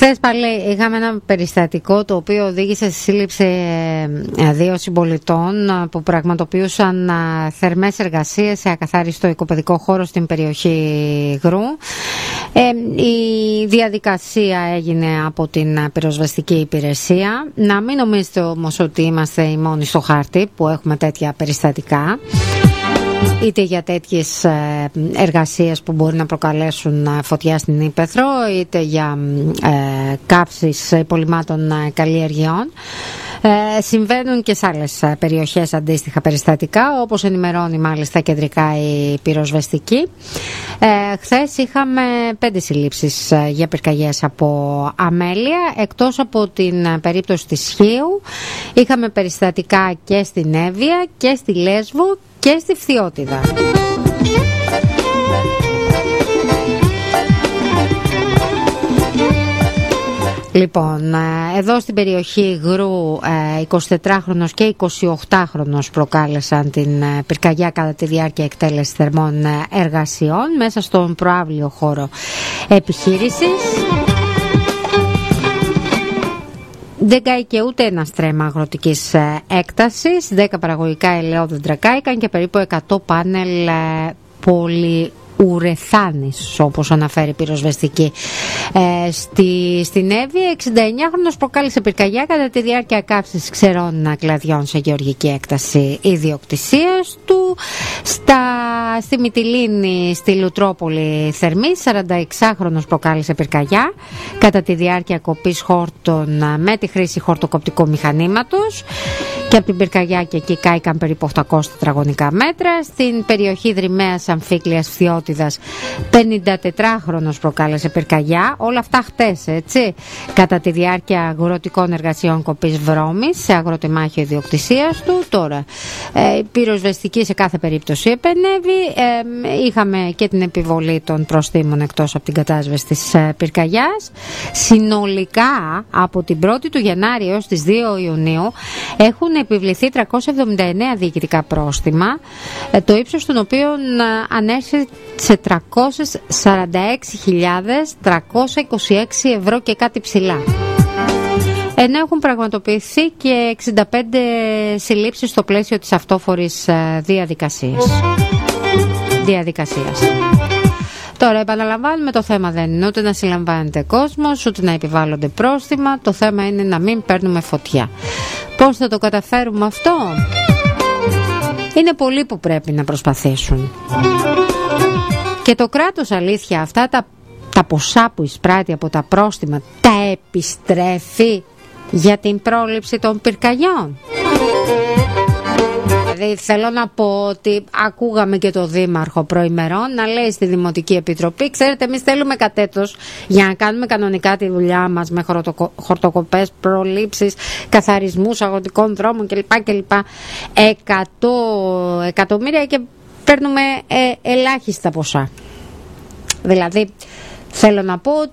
Χθες πάλι είχαμε ένα περιστατικό το οποίο οδήγησε στη σύλληψη 2 συμπολιτών που πραγματοποιούσαν θερμές εργασίες σε ακαθάριστο οικοπαιδικό χώρο στην περιοχή Γρού. Η διαδικασία έγινε από την πυροσβεστική υπηρεσία. Να μην νομίζετε όμως ότι είμαστε οι μόνοι στο χάρτη που έχουμε τέτοια περιστατικά, είτε για τέτοιες εργασίες που μπορεί να προκαλέσουν φωτιά στην ύπαιθρο, είτε για καύσεις υπολειμμάτων καλλιεργειών. Συμβαίνουν και σε άλλες περιοχές αντίστοιχα περιστατικά, όπως ενημερώνει μάλιστα κεντρικά η πυροσβεστική. Χθες είχαμε 5 συλλήψεις για πυρκαγιές από αμέλεια. Εκτός από την περίπτωση της Χίου, είχαμε περιστατικά και στην Εύβοια και στη Λέσβο και στη Φθιώτιδα. Λοιπόν, εδώ στην περιοχή Γρού 24χρονος και 28χρονος προκάλεσαν την πυρκαγιά κατά τη διάρκεια εκτέλεσης θερμών εργασιών μέσα στον προαύλιο χώρο επιχείρησης. Δεν κάηκε ούτε ένα στρέμμα αγροτικής έκτασης, 10 παραγωγικά ελαιόδεντρα κάηκαν και περίπου 100 πάνελ πολυουρεθάνης, όπως αναφέρει η πυροσβεστική. Στην Εύβοια, 69χρονος προκάλεσε πυρκαγιά κατά τη διάρκεια καύσης ξερών κλαδιών σε γεωργική έκταση ιδιοκτησίας του. Στη Μυτιλήνη, στη Λουτρόπολη Θερμής, 46χρονος προκάλεσε πυρκαγιά κατά τη διάρκεια κοπής χόρτων με τη χρήση χορτοκοπτικού μηχανήματος, και από την πυρκαγιά και εκεί κάηκαν περίπου 800 τετραγωνικά μέτρα. Στην περιοχή Δρυμαίας Αμφίκλειας Φθιώτιδας, 54χρονος προκάλεσε πυρκαγιά, όλα αυτά χτες, έτσι, κατά τη διάρκεια αγροτικών εργασιών κοπής βρώμης σε αγροτεμάχιο ιδιοκτησίας του. Τώρα, η πυροσβεστική σε κάθε περίπτωση επενέβη. Είχαμε και την επιβολή των προστίμων εκτός από την κατάσβεση της πυρκαγιάς. Συνολικά, από την 1η του Γενάρη έως τις 2 Ιουνίου έχουν επιβληθεί 379 διοικητικά πρόστιμα, το ύψος των οποίων ανέρχεται σε 346.326 ευρώ και κάτι ψηλά. Ενώ έχουν πραγματοποιηθεί και 65 συλλήψεις στο πλαίσιο της αυτόφορης διαδικασίας. Τώρα, επαναλαμβάνουμε, το θέμα δεν είναι ούτε να συλλαμβάνεται κόσμος, ούτε να επιβάλλονται πρόστιμα. Το θέμα είναι να μην παίρνουμε φωτιά. Πώς θα το καταφέρουμε αυτό? Είναι πολλοί που πρέπει να προσπαθήσουν. Και το κράτος, αλήθεια, αυτά τα ποσά που εισπράττει από τα πρόστιμα τα επιστρέφει για την πρόληψη των πυρκαγιών? Δηλαδή, θέλω να πω ότι ακούγαμε και το Δήμαρχο προημερών να λέει στη Δημοτική Επιτροπή: ξέρετε, εμείς θέλουμε κατέτος για να κάνουμε κανονικά τη δουλειά μας με χορτοκοπές, προλήψεις, καθαρισμούς αγροτικών δρόμων κλπ. 100 εκατομμύρια και παίρνουμε ελάχιστα ποσά. Δηλαδή, θέλω να πω ότι